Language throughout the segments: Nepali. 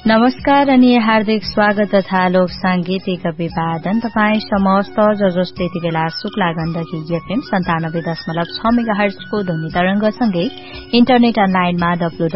नमस्कार अनि हार्दिक स्वागत तथा लोक सांगीतिक अभिवादन तपाईँ समस्त जसले यति बेला शुक्ला गण्डकी एफएम 97.6 मेगाहर्जको ध्वनि तरंगसँगै इन्टरनेट अनलाइनमा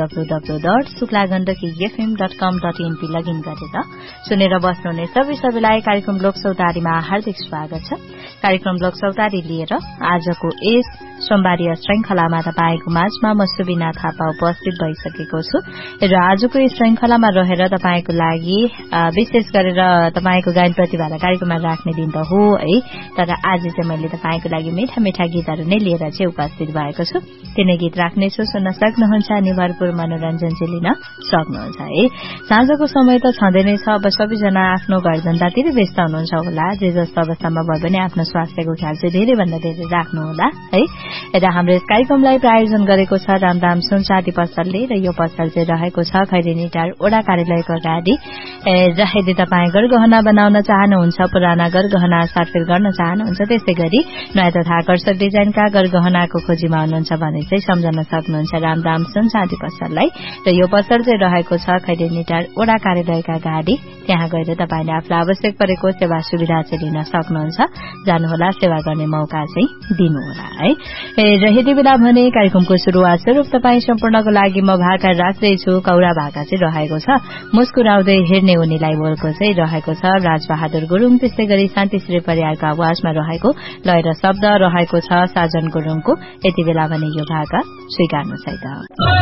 www.शुक्लागण्डकीfm.com.in लगइन गरेर सुनेर बस्नुहुने सबैलाई कार्यक्रम लोकसौतारीमा हार्दिक स्वागत छ। कार्यक्रम लोकसौतारी लिएर आजको यस सोमबारी श्रृंखलामा तपाईको माझमा म सुबिना थापा उपस्थित भइसकेको छु र आजको यस श्रृंखलामा रहेर तपाईको लागि विशेष गरेर तपाईको गायन प्रतिभालाई कार्यक्रममा राख्ने दिन त हो है, तर आज चाहिँ मैले तपाईको लागि मीठा मीठा गीतहरू नै लिएर चाहिँ उपस्थित भएको छु। तिनै गीत राख्नेछु, सुन्न सक्नुहुन्छ अनि भरपूर मनोरञ्जन चाहिँ लिन सक्नुहुन्छ है। साँझको समय त छँदै नै छ, अब सबैजना आफ्नो घरधन्दातिर व्यस्त हुनुहुन्छ होला। जे जस्तो अवस्थामा भए पनि आफ्नो स्वास्थ्यको ख्याल चाहिँ धेरैभन्दा धेरै राख्नु होला है। र हाम्रो यस कार्यक्रमलाई प्रायोजन गरेको छ रामदाम सुनचाँदी पसलले र यो पसल चाहिँ रहेको छ खैरेनी टार ओडा कार्यालयको अगाडि। यदि तपाईँ गरगहना बनाउन चाहनुहुन्छ, पुराना गरगहना साटफेर गर्न चाहनुहुन्छ, त्यसै गरी नयाँ तथा आकर्षक डिजाइनका गरगहनाको खोजीमा हुनुहुन्छ भने चाहिँ सम्झन सक्नुहुन्छ रामदाम सुनचाँदी पसललाई। र यो पसल चाहिँ रहेको छ खैरेनी टार ओडा कार्यालयका अगाडि। त्यहाँ गएर तपाईले आफूलाई आवश्यक परेको सेवा सुविधा चाहिँ लिन सक्नुहुन्छ। जानुहोला, सेवा गर्ने मौका चाहिँ दिनुहोला है। र यति बेला भने कार्यक्रमको शुरूआत स्वरूप तपाईँ सम्पूर्णको लागि म भाका राख्दैछु। कौरा भाका चाहिँ रहेको छ मुस्कुराउँदै हेर्ने उनीलाई बोलको चाहिँ रहेको छ राजबहादुर गुरुङ। त्यस्तै गरी शान्तिश्री परियारको आवाजमा रहेको लय र शब्द रहेको छ साजन गुरुङको। यति बेला भने यो भाका स्वीकार्नुहोस् है त।